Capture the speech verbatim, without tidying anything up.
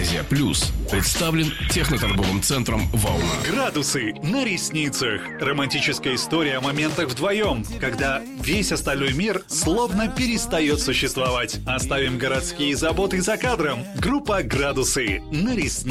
Азия Плюс представлен техноторговым центром «Волна». Градусы на ресницах. Романтическая история о моментах вдвоем, когда весь остальной мир словно перестает существовать. Оставим городские заботы за кадром. Группа «Градусы» на ресницах.